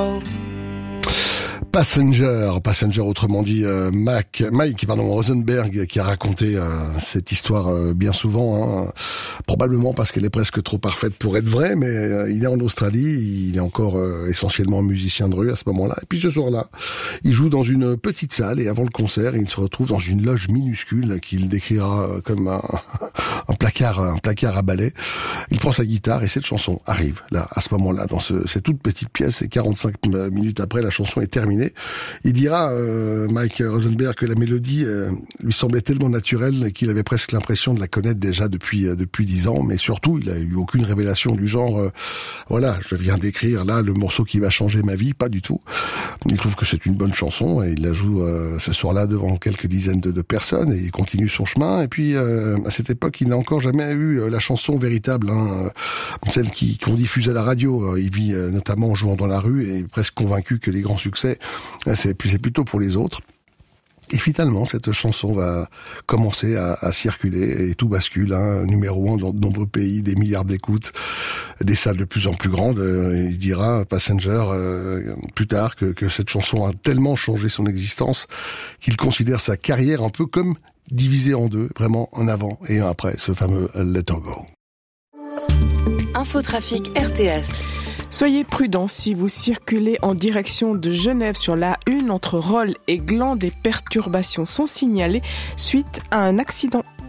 go. Passenger, autrement dit Mike Rosenberg, qui a raconté cette histoire bien souvent, hein, probablement parce qu'elle est presque trop parfaite pour être vraie, mais il est en Australie, il est encore essentiellement musicien de rue à ce moment-là. Et puis ce soir-là, il joue dans une petite salle et avant le concert, il se retrouve dans une loge minuscule qu'il décrira comme un placard à balai. Il prend sa guitare et cette chanson arrive là, à ce moment-là, dans cette toute petite pièce. Et 45 minutes après, la chanson est terminée. Il dira, Mike Rosenberg, que la mélodie lui semblait tellement naturelle qu'il avait presque l'impression de la connaître déjà depuis 10 ans. Mais surtout, il a eu aucune révélation du genre, voilà, je viens d'écrire là le morceau qui va changer ma vie, pas du tout. Il trouve que c'est une bonne chanson et il la joue ce soir-là devant quelques dizaines de personnes et il continue son chemin. Et puis à cette époque, il n'a encore jamais eu la chanson véritable, hein, celle qu'on diffuse à la radio. Il vit notamment en jouant dans la rue et est presque convaincu que les grands succès, c'est plutôt pour les autres. Et finalement, cette chanson va commencer à circuler et tout bascule, hein, numéro 1 dans de nombreux pays, des milliards d'écoutes, des salles de plus en plus grandes. Il dira, Passenger, plus tard, que cette chanson a tellement changé son existence qu'il considère sa carrière un peu comme divisée en deux, vraiment un avant et un après, ce fameux Let Her Go. Infotrafic RTS. Soyez prudents si vous circulez en direction de Genève sur la 1 entre Rolle et Gland. Des perturbations sont signalées suite à un accident.